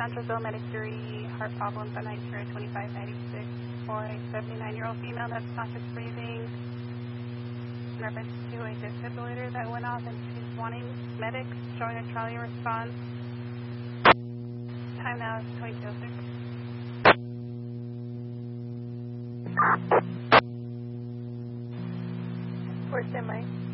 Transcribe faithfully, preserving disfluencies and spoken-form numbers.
Centralville, Medic three, heart problems on Nigeria twenty-five ninety-six for a seventy-nine-year-old female that's not just breathing. In reference to a defibrillator that went off and she's wanting medics showing a trolley response. Time now is twenty-two oh six. Where's the mic?